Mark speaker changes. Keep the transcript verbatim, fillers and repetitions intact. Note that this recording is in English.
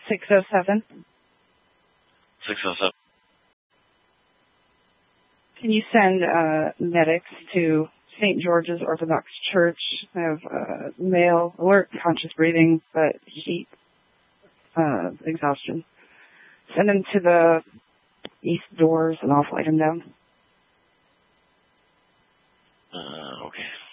Speaker 1: six oh seven.
Speaker 2: six oh seven.
Speaker 1: Can you send uh, medics to Saint George's Orthodox Church? I have uh, male, alert, conscious breathing, but heat, uh, exhaustion. Send him to the east doors and I'll flight him down.
Speaker 2: Uh, okay.